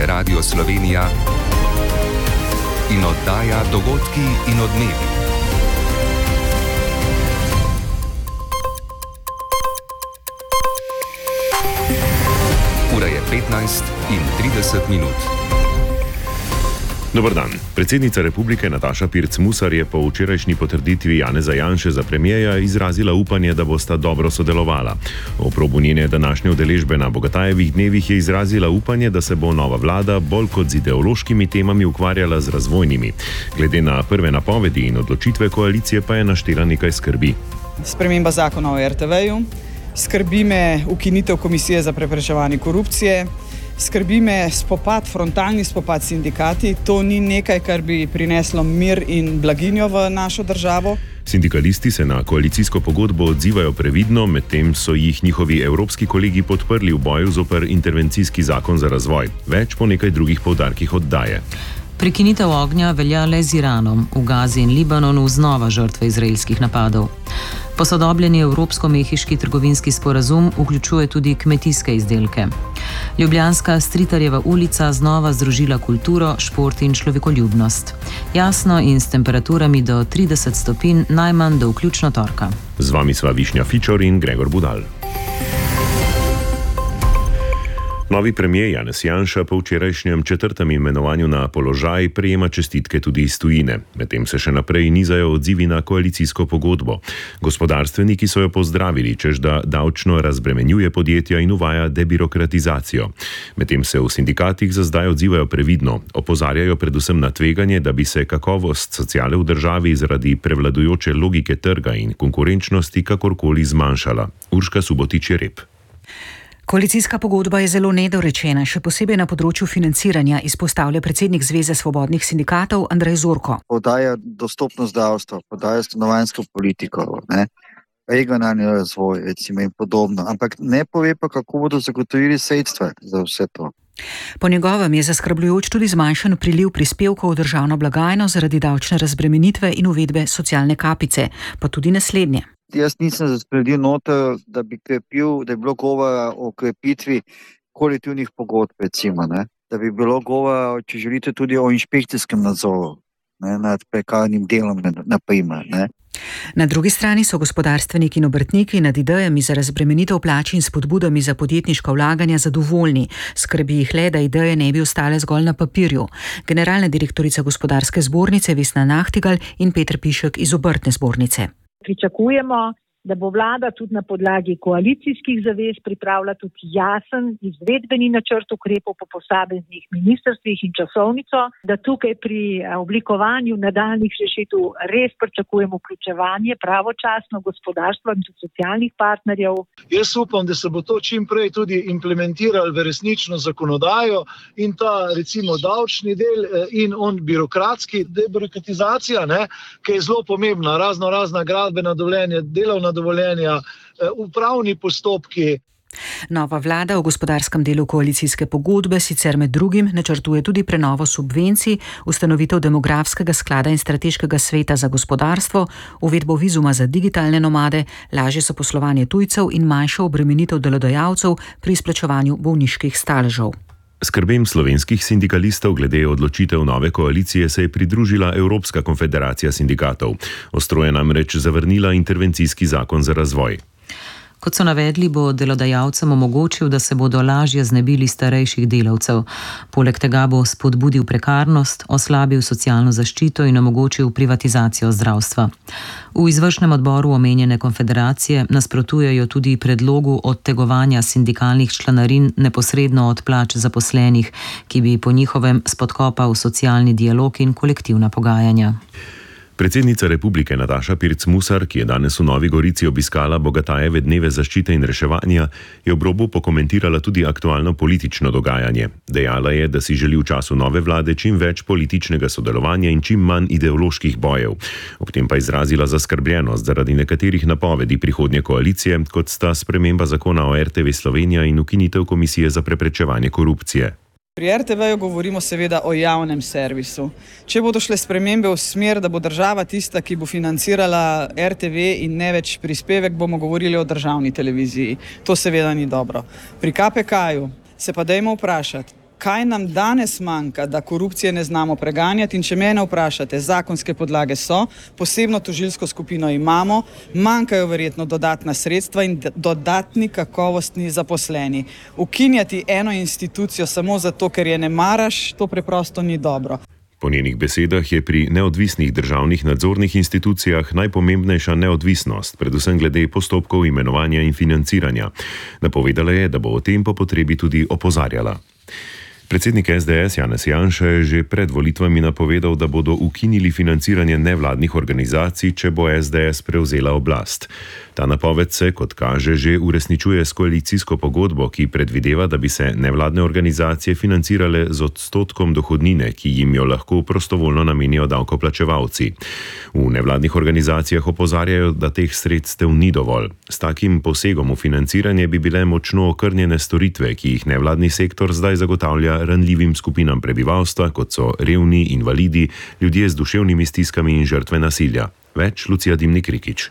je Radio Slovenija in oddaja Dogodki in odmevi. Ura je 15:30. Dober dan. Predsednica Republike Nataša Pirc Musar je po včerajšnji potrditvi Janeza Janše za premierja izrazila upanje, da bosta dobro sodelovala. O probu njene današnje udeležbe na Bogatajevih dnevih je izrazila upanje, da se bo nova vlada bolj kot z ideološkimi temami ukvarjala z razvojnimi. Glede na prve napovedi in odločitve koalicije pa je naštela nekaj skrbi. Sprememba zakona o RTV-ju, skrbi me ukinitev Komisije za preprečevanje korupcije, skrbi me frontalni spopad s sindikati. To ni nekaj, kar bi prineslo mir in blaginjo v našo državo. Sindikalisti se na koalicijsko pogodbo odzivajo previdno, medtem so jih njihovi evropski kolegi podprli v boju zoper intervencijski zakon za razvoj. Več po nekaj drugih poudarkih oddaje. Prekinitev ognja velja le z Iranom, v Gazi in Libanonu znova žrtve izraelskih napadov. Posodobljeni evropsko-mehiški trgovinski sporazum vključuje tudi kmetijske izdelke. Ljubljanska Stritarjeva ulica znova združila kulturo, šport in človekoljubnost. Jasno in s temperaturami do 30 stopinj, najmanj do vključno torka. Z vami sva Višnja Fičor in Gregor Budal. Novi premijer Janez Janša po včerajšnjem četrtem imenovanju na položaj prejema čestitke tudi iz tujine. Medtem se še naprej nizajo odzivi na koalicijsko pogodbo. Gospodarstveniki so jo pozdravili, čež da davčno razbremenjuje podjetja in uvaja debirokratizacijo. Medtem se v sindikatih za zdaj odzivajo previdno. Opozarjajo predvsem na tveganje, da bi se kakovost sociale v državi zaradi prevladujoče logike trga in konkurenčnosti kakorkoli zmanjšala. Urška Subotič-Jereb. Koalicijska pogodba je zelo nedorečena, še posebej na področju financiranja, izpostavlja predsednik Zveze svobodnih sindikatov Andrej Zorko. Podaja dostopnost zdravstva, podaja stanovanjsko politiko, regionalni razvoj recimo in podobno, ampak ne pove pa, kako bodo zagotovili sredstva za vse to. Po njegovem je zaskrbljujoč tudi zmanjšan priliv prispevkov v državno blagajno zaradi davčne razbremenitve in uvedbe socialne kapice, pa tudi naslednje. Jaz nisem zasledil noter, da bi bilo govora o krepitvi kolektivnih pogodb, recimo, da bi bilo govora, če želite, tudi o inšpekcijskem nadzoru nad prekarnim delom, naprimer. Na drugi strani so gospodarstveniki in obrtniki nad idejami za razbremenitev plač in spodbudami za podjetniška vlaganja zadovoljni. Skrbi jih le, da ideje ne bi ostale zgolj na papirju. Generalna direktorica Gospodarske zbornice Vesna Nahtigal in Peter Pišek iz Obrtne zbornice. Pričakujemo, da bo vlada tudi na podlagi koalicijskih zavez pripravila tudi jasen izvedbeni načrt ukrepov po posameznih ministrstvih in časovnico, da tukaj pri oblikovanju nadaljnjih rešitev res pričakujemo vključevanje pravočasno gospodarstva in tudi socialnih partnerjev. Jaz upam, da se bo to čim prej tudi implementiralo v resnično zakonodajo in ta recimo davčni del in birokratski debirokratizacija, ki je zelo pomembna, razna gradbena dovoljenja, delovna dovoljenja, upravni postopki. Nova vlada v gospodarskem delu koalicijske pogodbe sicer med drugim načrtuje tudi prenovo subvencij, ustanovitev demografskega sklada in strateškega sveta za gospodarstvo, uvedbo vizuma za digitalne nomade, lažje zaposlovanje tujcev in manjšo obremenitev delodajalcev pri izplačevanju bolniških staležev. Skrbem slovenskih sindikalistov glede odločitev nove koalicije se je pridružila Evropska konfederacija sindikatov. Ostro je namreč zavrnila intervencijski zakon za razvoj. Kot so navedli, bo delodajalcem omogočil, da se bodo lažje znebili starejših delavcev. Poleg tega bo spodbudil prekarnost, oslabil socialno zaščito in omogočil privatizacijo zdravstva. V izvršnem odboru omenjene konfederacije nasprotujejo tudi predlogu odtegovanja sindikalnih članarin neposredno od plač zaposlenih, ki bi po njihovem spodkopal socialni dialog in kolektivna pogajanja. Predsednica Republike Nataša Pirc Musar, ki je danes v Novi Gorici obiskala Bogatajeve dneve zaščite in reševanja, je ob robu pokomentirala tudi aktualno politično dogajanje. Dejala je, da si želi v času nove vlade čim več političnega sodelovanja in čim manj ideoloških bojev. Ob tem pa izrazila zaskrbljenost zaradi nekaterih napovedi prihodnje koalicije, kot sta sprememba zakona o RTV Slovenija in ukinitev Komisije za preprečevanje korupcije. Pri RTV-ju govorimo seveda o javnem servisu. Če bodo šle spremembe v smer, da bo država tista, ki bo financirala RTV in ne več prispevek, bomo govorili o državni televiziji. To seveda ni dobro. Pri KPK-ju se pa dajmo vprašati, Kaj nam danes manjka, da korupcije ne znamo preganjati? In če mene vprašate, zakonske podlage so, posebno tožilsko skupino imamo, manjkajo verjetno dodatna sredstva in dodatni kakovostni zaposleni. Ukinjati eno institucijo samo zato, ker je ne maraš, to preprosto ni dobro. Po njenih besedah je pri neodvisnih državnih nadzornih institucijah najpomembnejša neodvisnost, predvsem glede postopkov imenovanja in financiranja. Napovedala je, da bo o tem po potrebi tudi opozarjala. Predsednik SDS Janez Janša je že pred volitvami napovedal, da bodo ukinili financiranje nevladnih organizacij, če bo SDS prevzela oblast. Ta napoved se, kot kaže, že uresničuje s koalicijsko pogodbo, ki predvideva, da bi se nevladne organizacije financirale z odstotkom dohodnine, ki jim jo lahko prostovoljno namenijo davkoplačevalci. V nevladnih organizacijah opozarjajo, da teh sredstev ni dovolj. S takim posegom v financiranje bi bile močno okrnjene storitve, ki jih nevladni sektor zdaj zagotavlja ranljivim skupinam prebivalstva, kot so revni, invalidi, ljudje z duševnimi stiskami in žrtve nasilja. Več Lucija Dimnik-Rikić.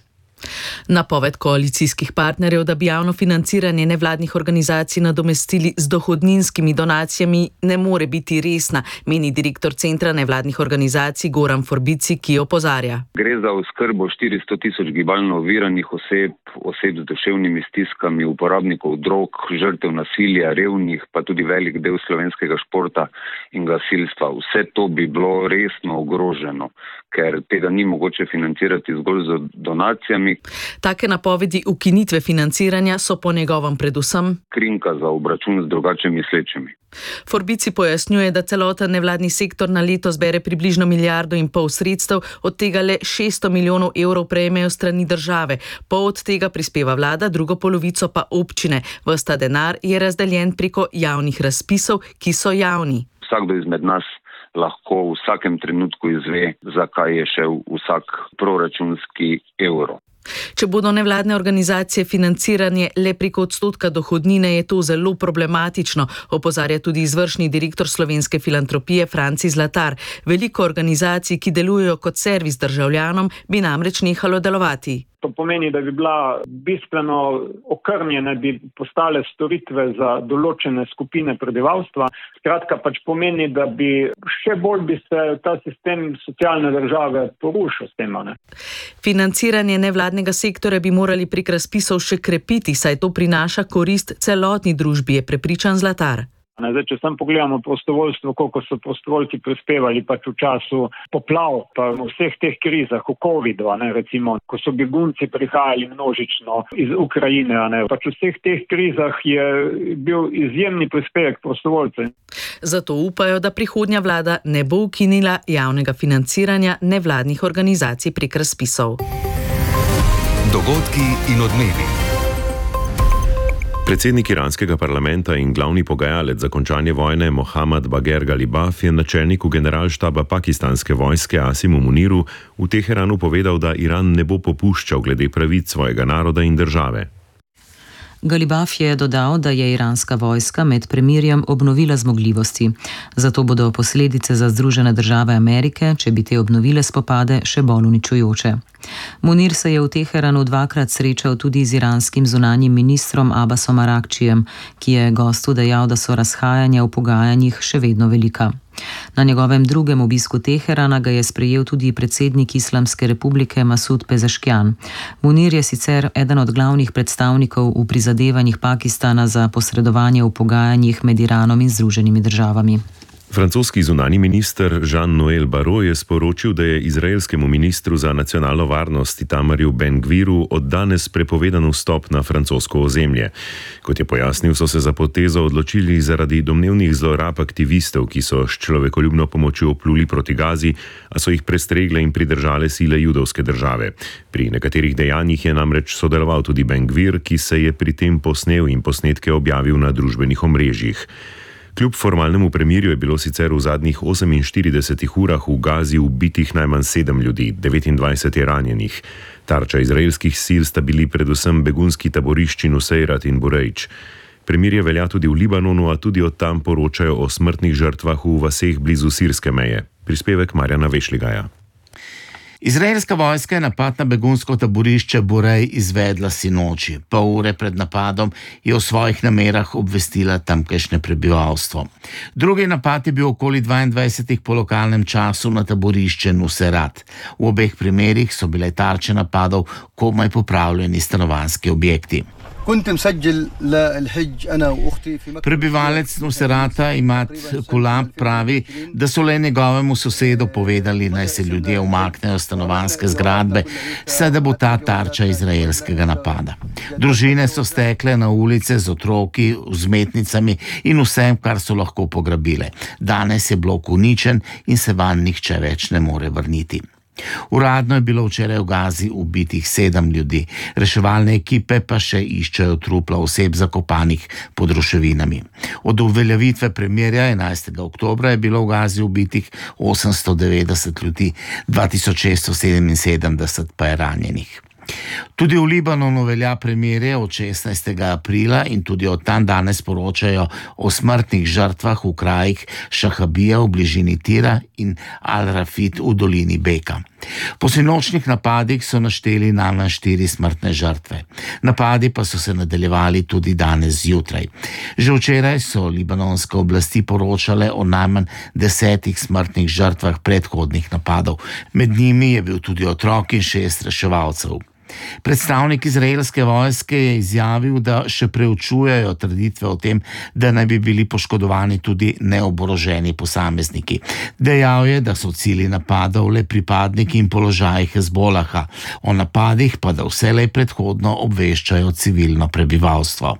Napoved koalicijskih partnerjev, da bi javno financiranje nevladnih organizacij nadomestili z dohodninskimi donacijami, ne more biti resna, meni direktor Centra nevladnih organizacij Goran Forbici, ki opozarja. Gre za oskrbo 400 tisoč gibalno oviranih oseb z duševnimi stiskami, uporabnikov drog, žrtev nasilja, revnih, pa tudi velik del slovenskega športa in gasilstva. Vse to bi bilo resno ogroženo, ker tega ni mogoče financirati zgolj z donacijami. Take napovedi ukinitve financiranja so po njegovem predvsem krinka za obračun z drugače mislečimi. Forbici pojasnjuje, da celoten nevladni sektor na leto zbere približno 1,5 milijarde sredstev, od tega le 600 milijonov evrov prejmejo strani države. Pol od tega prispeva vlada, drugo polovico pa občine. Ves ta denar je razdeljen preko javnih razpisov, ki so javni. Vsakdo izmed nas lahko v vsakem trenutku izve, zakaj je šel vsak proračunski evro. Če bodo nevladne organizacije financiranje le preko odstotka dohodnine, je to zelo problematično, opozarja tudi izvršni direktor Slovenske filantropije Franci Zlatar. Veliko organizacij, ki delujejo kot servis državljanom, bi namreč nehalo delovati. To pomeni, da bi bila bistveno okrnjene, bi postale storitve za določene skupine prebivalstva. Skratka pač pomeni, da bi še bolj bi se ta sistem socialne države porušil s tem. Financiranje nevladnega sektorja bi morali prek razpisov še krepiti, saj to prinaša korist celotni družbi, je prepričan Zlatar. Zdaj, če sam pogledamo prostovoljstvo, koliko so prostovoljci prispevali pač v času poplav, pa v vseh teh krizah, v COVID-u, recimo, ko so begunci prihajali množično iz Ukrajine, pač v vseh teh krizah je bil izjemni prispevek prostovoljcev. Zato upajo, da prihodnja vlada ne bo ukinila javnega financiranja nevladnih organizacij prek razpisov. Dogodki in odmevi. Predsednik iranskega parlamenta in glavni pogajalec za končanje vojne Mohammad Bagher Ghalibaf je načelniku generalštaba pakistanske vojske Asimu Muniru v Teheranu povedal, da Iran ne bo popuščal glede pravic svojega naroda in države. Ghalibaf je dodal, da je iranska vojska med premirjem obnovila zmogljivosti. Zato bodo posledice za Združene države Amerike, če bi te obnovile spopade, še bolj uničujoče. Munir se je v Teheranu 2-krat srečal tudi z iranskim zunanjim ministrom Abbasom Arakčijem, ki je gostu dejal, da so razhajanja v pogajanjih še vedno velika. Na njegovem drugem obisku Teherana ga je sprejel tudi predsednik Islamske republike Masud Pezeškjan. Munir je sicer eden od glavnih predstavnikov v prizadevanjih Pakistana za posredovanje v pogajanjih med Iranom in Združenimi državami. Francoski zunani minister Jean-Noël Barrot je sporočil, da je izraelskemu ministru za nacionalno varnost Itamarju Ben-Gviru od danes prepovedan vstop na francosko ozemlje. Kot je pojasnil, so se za potezo odločili zaradi domnevnih zlorab aktivistov, ki so s človekoljubno pomočjo pluli proti Gazi, a so jih prestregle in pridržale sile judovske države. Pri nekaterih dejanjih je namreč sodeloval tudi Ben-Gvir, ki se je pri tem posnel in posnetke objavil na družbenih omrežjih. Kljub formalnemu premirju je bilo sicer v zadnjih 48 urah v Gazi ubitih najmanj 7 ljudi, 29 je ranjenih. Tarča izraelskih sil sta bili predvsem begunski taborišči Nuseirat in Burejč. Premirje velja tudi v Libanonu, a tudi od tam poročajo o smrtnih žrtvah v vaseh blizu sirske meje. Prispevek Marjana Vešligaja. Izraelska vojska je napad na begunsko taborišče Borej izvedla sinoči. Pol ure pred napadom je o svojih namerah obvestila tamkajšnje prebivalstvo. Drugi napad je bil okoli 22 po lokalnem času na taborišče Nuserat. V obeh primerih so bile tarče napadov komaj popravljeni stanovanjski objekti. Prebivalec Nuserata Imad Kulab pravi, da so le njegovemu sosedu povedali, naj se ljudje umaknejo stanovanjske zgradbe, saj da bo ta tarča izraelskega napada. Družine so stekle na ulice z otroki, vzmetnicami in vsem, kar so lahko pograbile. Danes je blok uničen in se vanj nihče več ne more vrniti. Uradno je bilo včeraj v Gazi ubitih 7 ljudi, reševalne ekipe pa še iščejo trupla oseb zakopanih pod ruševinami. Od uveljavitve premirja 11. oktobra je bilo v Gazi ubitih 890 ljudi, 2677 pa je ranjenih. Tudi v Libanonu velja premirje od 16. aprila in tudi od tam danes poročajo o smrtnih žrtvah v krajih Šahabija v bližini Tira in Al-Rafid v dolini Beka. Po sinočnih napadih so našteli najmanj 4 smrtne žrtve. Napadi pa so se nadaljevali tudi danes zjutraj. Že včeraj so libanonske oblasti poročale o najmanj 10 smrtnih žrtvah predhodnih napadov. Med njimi je bil tudi otrok in 6 reševalcev. Predstavnik izraelske vojske je izjavil, da še preučujejo trditve o tem, da naj bi bili poškodovani tudi neoboroženi posamezniki. Dejal je, da so cilji napadov le pripadniki in položaji Hezbolaha, o napadih pa da vselej predhodno obveščajo civilno prebivalstvo.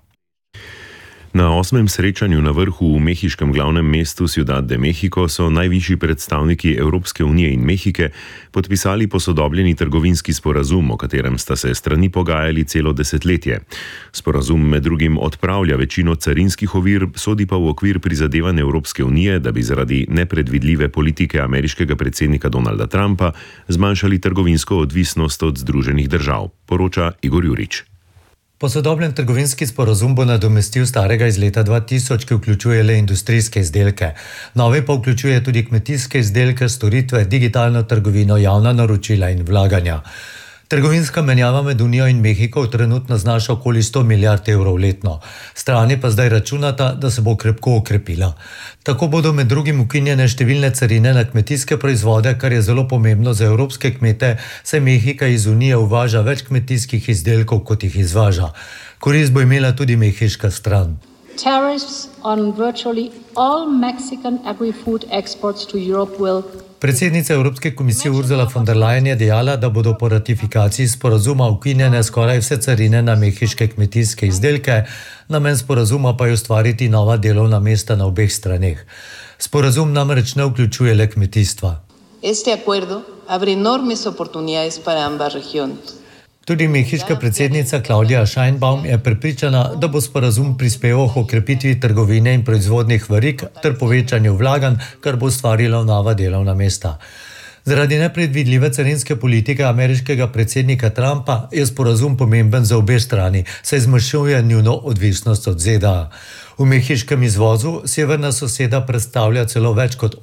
Na 8. srečanju na vrhu v mehiškem glavnem mestu Ciudad de México so najvišji predstavniki Evropske unije in Mehike podpisali posodobljeni trgovinski sporazum, o katerem sta se strani pogajali celo desetletje. Sporazum med drugim odpravlja večino carinskih ovir, sodi pa v okvir prizadevanj Evropske unije, da bi zaradi nepredvidljive politike ameriškega predsednika Donalda Trumpa zmanjšali trgovinsko odvisnost od Združenih držav, poroča Igor Jurič. Posodobljen trgovinski sporazum bo nadomestil starega iz leta 2000, ki vključuje le industrijske izdelke. Novi pa vključuje tudi kmetijske izdelke, storitve, digitalno trgovino, javna naročila in vlaganja. Trgovinska menjava med Unijo in Mehiko trenutno znaša okoli 100 milijard evrov letno. Strani pa zdaj računata, da se bo krepko okrepila. Tako bodo med drugim ukinjene številne carine na kmetijske proizvode, kar je zelo pomembno za evropske kmete, saj Mehika iz Unije uvaža več kmetijskih izdelkov, kot jih izvaža. Korist bo imela tudi mehiška stran. Tariffs on virtually all Mexican agri-food exports to Europe will. Predsednica Evropske komisije Ursula von der Leyen je dejala, da bodo po ratifikaciji sporazuma ukinjene skoraj vse carine na mehiške kmetijske izdelke, namen sporazuma pa je ustvariti nova delovna mesta na obeh straneh. Sporazum namreč ne vključuje le kmetijstva. Este acuerdo abre enormes oportunidades para ambas regiones. Tudi mehiška predsednica Claudia Sheinbaum je prepričana, da bo sporazum prispeval k okrepitvi trgovine in proizvodnih verig ter povečanju vlaganj, kar bo ustvarilo nova delovna mesta. Zaradi nepredvidljive carinske politike ameriškega predsednika Trumpa je sporazum pomemben za obe strani, saj zmanjšuje njuno odvisnost od ZDA. V mehiškem izvozu severna soseda predstavlja celo več kot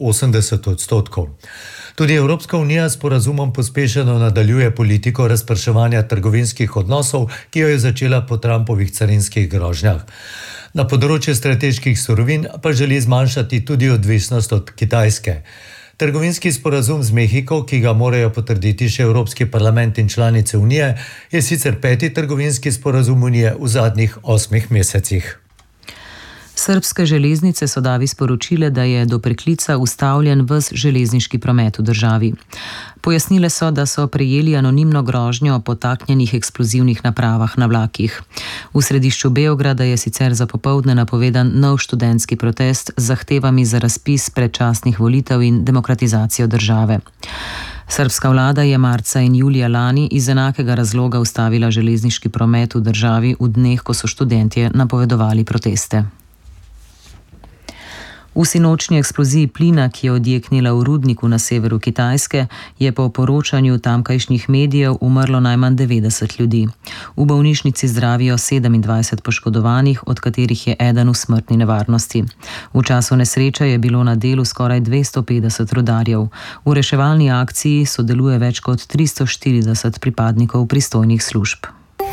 80%. Tudi Evropska unija s sporazumom pospešeno nadaljuje politiko razprševanja trgovinskih odnosov, ki jo je začela po Trumpovih carinskih grožnjah. Na področju strateških surovin pa želi zmanjšati tudi odvisnost od Kitajske. Trgovinski sporazum z Mehiko, ki ga morajo potrditi še Evropski parlament in članice Unije, je sicer 5. trgovinski sporazum Unije v zadnjih 8 mesecih. Srbske železnice so davi sporočile, da je do preklica ustavljen ves železniški promet v državi. Pojasnile so, da so prejeli anonimno grožnjo o potaknjenih eksplozivnih napravah na vlakih. V središču Beograda je sicer za popoldne napovedan nov študentski protest z zahtevami za razpis predčasnih volitev in demokratizacijo države. Srbska vlada je marca in julija lani iz enakega razloga ustavila železniški promet v državi v dneh, ko so študentje napovedovali proteste. V sinočnji eksploziji plina, ki je odjeknila v rudniku na severu Kitajske, je po poročanju tamkajšnjih medijev umrlo najmanj 90 ljudi. V bolnišnici zdravijo 27 poškodovanih, od katerih je eden v smrtni nevarnosti. V času nesreče je bilo na delu skoraj 250 rudarjev. V reševalni akciji sodeluje več kot 340 pripadnikov pristojnih služb.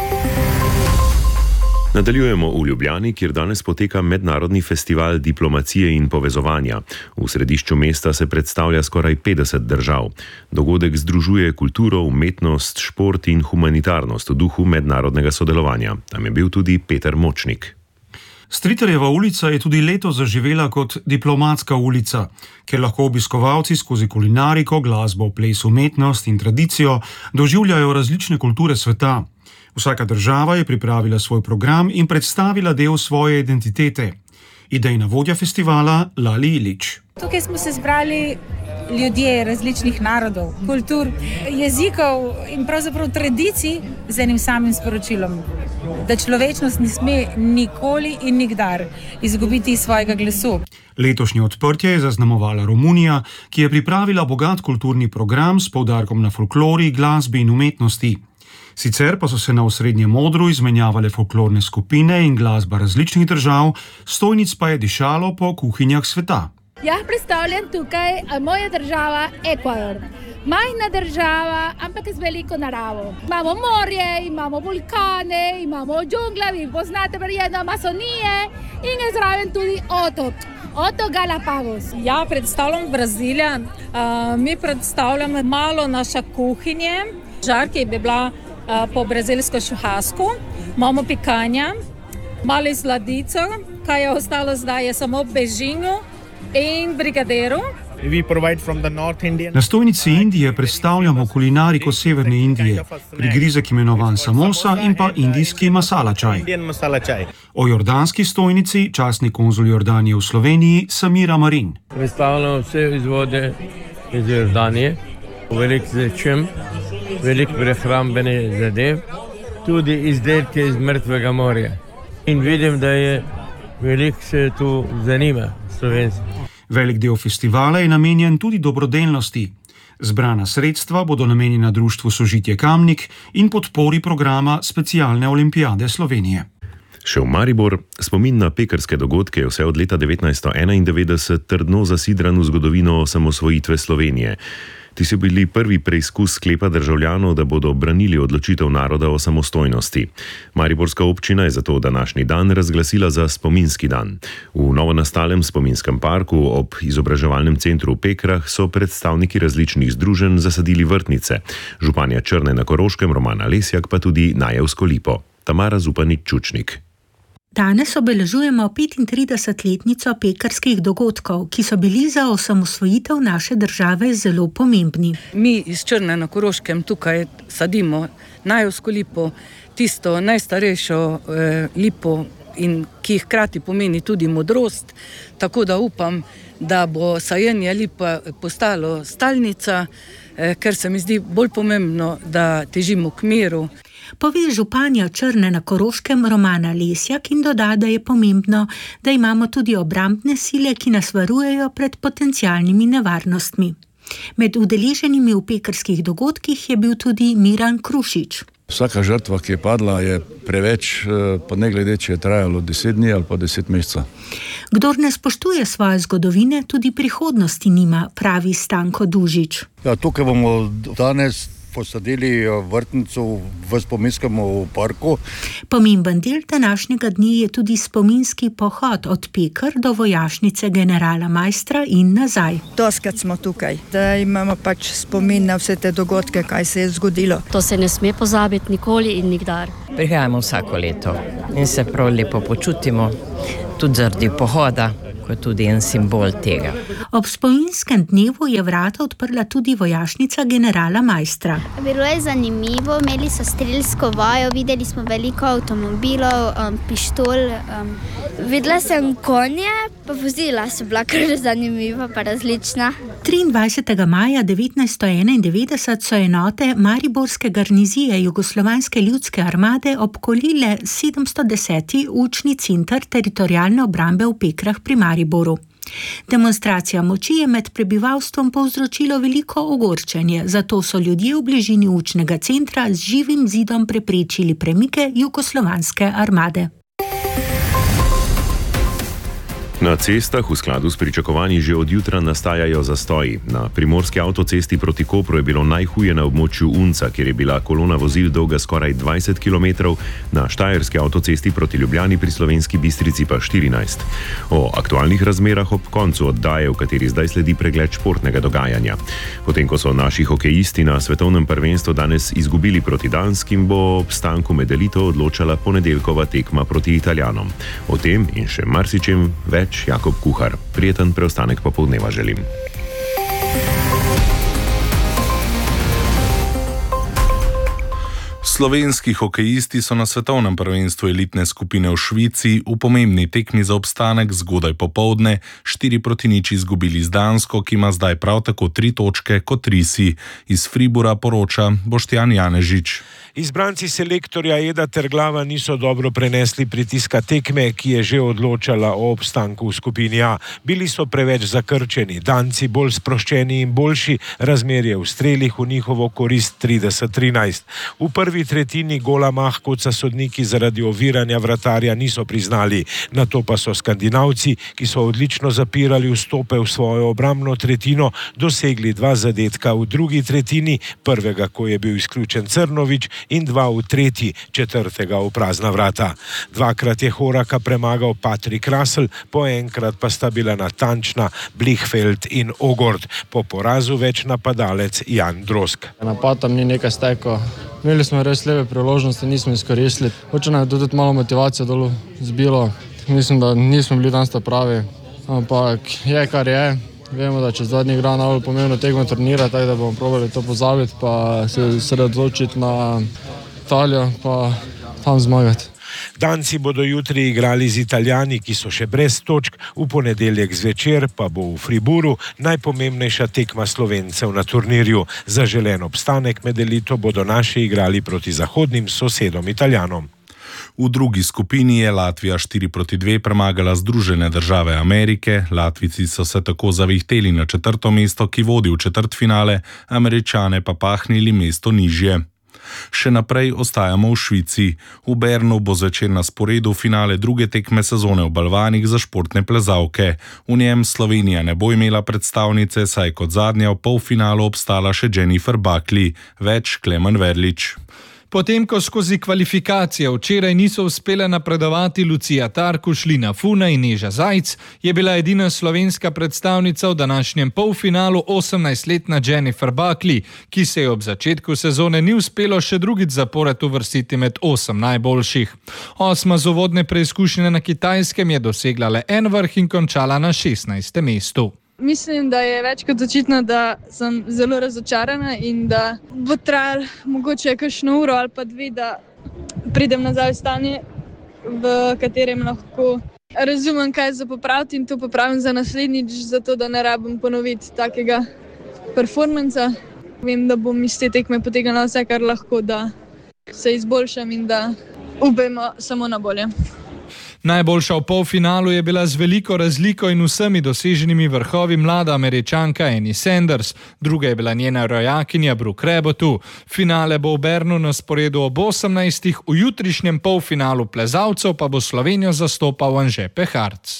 Nadaljujemo v Ljubljani, kjer danes poteka mednarodni festival diplomacije in povezovanja. V središču mesta se predstavlja skoraj 50 držav. Dogodek združuje kulturo, umetnost, šport in humanitarnost v duhu mednarodnega sodelovanja. Tam je bil tudi Peter Močnik. Stritarjeva ulica je tudi letos zaživela kot diplomatska ulica, kjer lahko obiskovalci skozi kulinariko, glasbo, ples, umetnost in tradicijo doživljajo različne kulture sveta. Vsaka država je pripravila svoj program in predstavila del svoje identitete. Idejna vodja festivala Lali Ilić. Tukaj smo se zbrali ljudje različnih narodov, kultur, jezikov in pravzaprav tradicij z enim samim sporočilom, da človečnost ne sme nikoli in nikdar izgubiti svojega glasu. Letošnje odprtje je zaznamovala Romunija, ki je pripravila bogat kulturni program s poudarkom na folklori, glasbi in umetnosti. Sicer pa so se na osrednjem odru izmenjavale folklorne skupine in glasba različnih držav, stojnic pa je dišalo po kuhinjah sveta. Jaz predstavljam tukaj moja država Ekvador. Majhna država, ampak z veliko naravo. Imamo morje, imamo vulkane, imamo džungle, vi poznate verjetno Amazonije in je zraven tudi otok Galapagos. Ja, predstavljam Brazilijo. Mi predstavljamo malo naše kuhinje. Žarki bi bila po brazilsko šuhasku. Imamo pikanja, malo sladico, kaj je ostalo zdaj je samo bežinju in brigaderu. Na stojnici Indije predstavljamo kulinariko severne Indije, prigrizek imenovan samosa in pa indijski masala čaj. O jordanski stojnici častni konzul Jordanije v Sloveniji Samira Marin. Predstavljamo vse izvode iz Jordanije, velik začem, velik prehrambene zadev, tudi izdelke iz mrtvega morja. In vidim, da je velik se tu zanima slovenski. Velik del festivala je namenjen tudi dobrodelnosti. Zbrana sredstva bodo namenjena društvu Sožitje Kamnik in podpori programa Specialne olimpijade Slovenije. Še v Maribor, spomin na pekrske dogodke je vse od leta 1991 trdno zasidran v zgodovino osamosvojitve Slovenije. Ti so bili prvi preizkus sklepa državljanov, da bodo branili odločitev naroda o samostojnosti. Mariborska občina je zato današnji dan razglasila za spominski dan. V novonastalem spominskem parku ob izobraževalnem centru v Pekrah so predstavniki različnih združenj zasadili vrtnice. Županja Črne na Koroškem Romana Lesjak pa tudi Najevsko lipo. Tamara Zupanič-Čučnik. Danes obeležujemo 35-letnico pekrskih dogodkov, ki so bili za osamosvojitev naše države zelo pomembni. Mi iz Črne na Koroškem tukaj sadimo Najevsko lipo, tisto najstarejšo lipo, in ki hkrati pomeni tudi modrost, tako da upam, da bo sajenje lipa postalo stalnica, ker se mi zdi bolj pomembno, da težimo k miru. Pove županja Črne na Koroškem Romana Lesjak in doda, da je pomembno, da imamo tudi obrambne sile, ki nas varujejo pred potencialnimi nevarnostmi. Med udeleženimi v pekrskih dogodkih je bil tudi Miran Krušič. Vsaka žrtva, ki je padla, je preveč, pa ne glede, če je trajalo 10 dni ali pa 10 mesecev. Kdor ne spoštuje svoje zgodovine, tudi prihodnosti nima, pravi Stanko Dužič. Ja, tukaj bomo danes posadili vrtnico v spominskem parku. Pomemben del današnjega dne je tudi spominski pohod od Peker do vojašnice generala Maistra in nazaj. Doskrat smo tukaj, da imamo pač spomin na vse te dogodke, kaj se je zgodilo. To se ne sme pozabiti nikoli in nikdar. Prihajamo vsako leto in se prav lepo počutimo, tudi zaradi pohoda, kot tudi en simbol tega. Ob spominskem dnevu je vrata odprla tudi vojašnica generala Maistra. Bilo je zanimivo, imeli so strelsko vajo, videli smo veliko avtomobilov, pištol. Videla sem konje, pa vozila so bila kar zanimiva, pa različna. 23. maja 1991 so enote Mariborske garnizije Jugoslovanske ljudske armade obkolile 710. učni center teritorialne obrambe v Pekrah pri Mariboru. Demonstracija moči je med prebivalstvom povzročilo veliko ogorčenje, zato so ljudje v bližini učnega centra z živim zidom preprečili premike jugoslovanske armade. Na cestah v skladu s pričakovanji že od jutra nastajajo zastoji. Na primorski avtocesti proti Kopru je bilo najhuje na območju Unca, kjer je bila kolona vozil dolga skoraj 20 km, na štajerski avtocesti proti Ljubljani pri Slovenski Bistrici pa 14. O aktualnih razmerah ob koncu oddaje, v kateri zdaj sledi pregled športnega dogajanja. Potem, ko so naši hokejisti na svetovnem prvenstvu danes izgubili proti Danskim, bo ob stanku med elito odločala ponedeljkova tekma proti Italijanom. O tem in še marsičem več Jakob Kuhar. Prijeten preostanek popoldneva želim. Slovenski hokejisti so na svetovnem prvenstvu elitne skupine v Švici v pomembni tekmi za obstanek zgodaj popoldne 4-0 izgubili z Dansko, ki ima zdaj prav tako 3 točke kot risi. Iz Fribura poroča Boštjan Janežič. Izbranci selektorja Eda Terglava niso dobro prenesli pritiska tekme, ki je že odločala o obstanku v skupini A. Bili so preveč zakrčeni, Danci bolj sproščeni in boljši, razmerje v strelih v njihovo korist 30-13. V prvi tretjini gola Mahkovca sodniki zaradi oviranja vratarja niso priznali. Nato pa so Skandinavci, ki so odlično zapirali vstope v svojo obrambno tretjino, dosegli 2 zadetka v drugi tretjini, prvega, ko je bil izključen Crnovič, in 2 v tretji, četrtega v prazna vrata. 2-krat je Horaka premagal Patrik Russell, po enkrat pa sta bila natančna Blichfeld in Ogord. Po porazu več napadalec Jan Drosk. Napad tam ni nekaj steklo. Imeli smo res lepe priložnosti, nismo izkoristili. Hoče nam je tudi malo motivacijo dolu zbilo. Mislim, da nismo bili danes pravi, ampak je kar je. Vemo, da čez 2 dni igra najbolj pomembno tekmo turnira, tako da bomo probali to pozabiti, pa se sredotočiti na Italijo, pa tam zmagati. Danci bodo jutri igrali z Italijani, ki so še brez točk, v ponedeljek zvečer pa bo v Friburu najpomembnejša tekma Slovencev na turnirju. Zaželen obstanek med elito bodo naši igrali proti zahodnim sosedom Italijanom. V drugi skupini je Latvija 4-2 premagala Združene države Amerike. Latvijci so se tako zavihteli na 4. mesto, ki vodi v četrtfinale, Američane pa pahnili mesto nižje. Še naprej ostajamo v Švici. V Bernu bo zvečer na sporedu finale druge tekme sezone v balvanih za športne plezalke. V njem Slovenija ne bo imela predstavnice, saj kot zadnja v polfinalu obstala še Jennifer Buckley. Več Klemen Verlič. Potem, ko skozi kvalifikacije včeraj niso uspele napredovati Lucija Tarkuš, Lina Funa in Neža Zajc, je bila edina slovenska predstavnica v današnjem polfinalu 18-letna Jennifer Buckley, ki se je ob začetku sezone ni uspelo še drugič zapored uvrstiti med 8 najboljših. 8. z uvodne preizkušnje na Kitajskem je dosegla le en vrh in končala na 16. mestu. Mislim, da je več kot očitno, da sem zelo razočarana in da bo trajalo mogoče kakšno uro ali pa 2, da pridem nazaj v stanje, v katerem lahko razumem, kaj za popraviti in to popravim za naslednjič, zato da ne rabim ponoviti takega performansa. Vem, da bom iz te tekme potegnila vse, kar lahko, da se izboljšam in da upajmo samo na bolje. Najboljša v polfinalu je bila z veliko razliko in vsemi doseženimi vrhovi mlada Američanka Annie Sanders, druga je bila njena rojakinja Brooke Rebotu. Finale bo v Bernu na sporedu ob 18. V jutrišnjem polfinalu plezalcev pa bo Slovenijo zastopal Anže Peharc.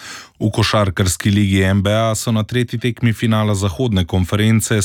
V košarkarski ligi NBA so na tretji tekmi finala zahodne konference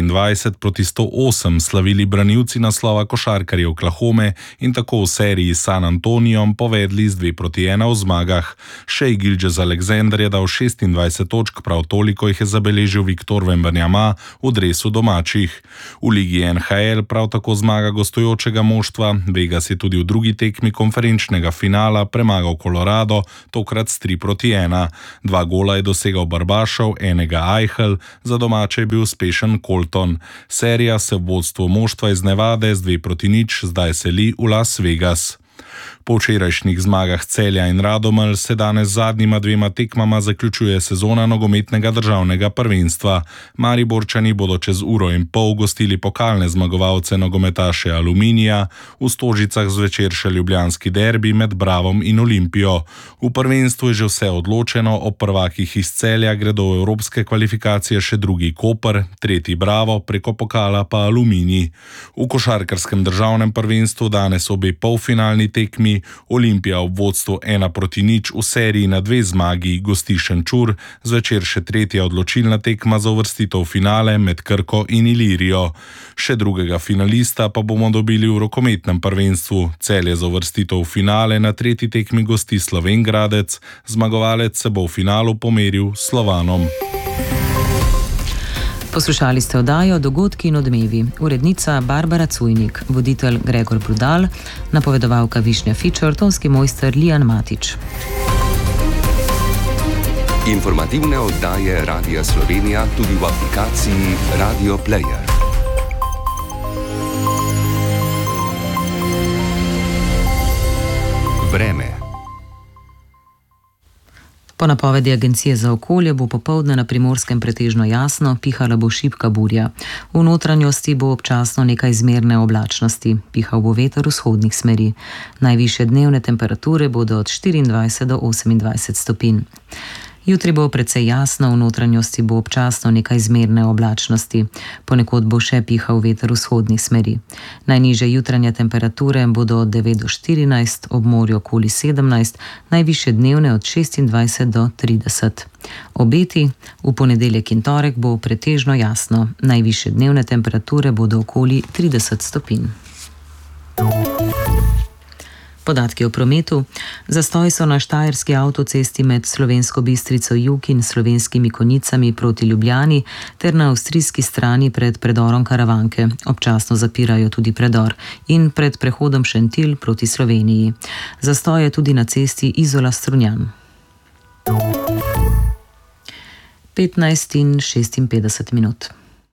123-108 slavili branilci naslova košarkarjev Oklahome in tako v seriji s San Antonijom povedli z 2-1 v zmagah. Shai Gilgeous-Alexander je dal 26 točk, prav toliko jih je zabeležil Victor Wembanyama v dresu domačih. V ligi NHL prav tako zmaga gostujočega moštva. Vegas je tudi v drugi tekmi konferenčnega finala premagal Colorado, tokrat s 3-1. 2 gola je dosegal Barbašov, enega Eichel, za domače je bil uspešen Colton. Serija se v vodstvu moštva iz Nevade z 2-0 zdaj seli v Las Vegas. Po včerajšnjih zmagah Celja in Radomelj se danes z zadnjima dvema tekmama zaključuje sezona nogometnega državnega prvenstva. Mariborčani bodo čez uro in pol gostili pokalne zmagovalce nogometaše Aluminija, v Stožicah zvečer še ljubljanski derbi med Bravom in Olimpijo. V prvenstvu je že vse odločeno, o prvakih iz Celja gredo v evropske kvalifikacije še drugi Koper, tretji Bravo, preko pokala pa Aluminij. V košarkarskem državnem prvenstvu danes obe polfinalni tekmi, Olimpija v vodstvu 1-0 v seriji na 2 zmagi gosti Šenčur, zvečer še tretja odločilna tekma za uvrstitev v finale med Krko in Ilirijo. Še drugega finalista pa bomo dobili v rokometnem prvenstvu. Celje za uvrstitev v finale na tretji tekmi gosti Slovenj Gradec, zmagovalec se bo v finalu pomeril s Slovanom. Poslušali ste oddajo Dogodki in odmevi. Urednica Barbara Cujnik, voditelj Gregor Brudal, napovedovalka Višnja Fičer, tonski mojster Lijan Matič. Informativne oddaje Radia Slovenija tudi v aplikaciji Radio Player. Vreme. Po napovedi Agencije za okolje bo popoldne na Primorskem pretežno jasno, pihala bo šibka burja. V notranjosti bo občasno nekaj zmerne oblačnosti, pihal bo veter vzhodnih smeri. Najvišje dnevne temperature bodo od 24 do 28 stopinj. Jutri bo precej jasno, v notranjosti bo občasno nekaj zmerne oblačnosti. Ponekod bo še pihal veter vzhodnih smeri. Najnižje jutranje temperature bodo od 9 do 14, ob morju okoli 17, najvišje dnevne od 26 do 30. Obeti: v ponedeljek in torek bo pretežno jasno, najvišje dnevne temperature bodo okoli 30 stopinj. Podatki o prometu. Zastoj so na štajerski avtocesti med Slovensko Bistrico jug in Slovenskimi Konjicami proti Ljubljani ter na avstrijski strani pred predorom Karavanke. Občasno zapirajo tudi predor in pred prehodom Šentilj proti Sloveniji. Zastoj je tudi na cesti Izola-Strunjan. 15 in 56 minut.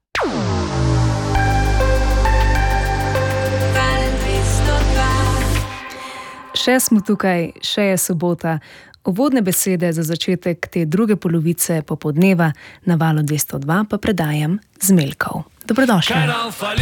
Še smo tukaj, še je sobota. Uvodne besede za začetek te druge polovice popoldneva na Valu 202 pa predajam Zmeljkov. Dobrodošli.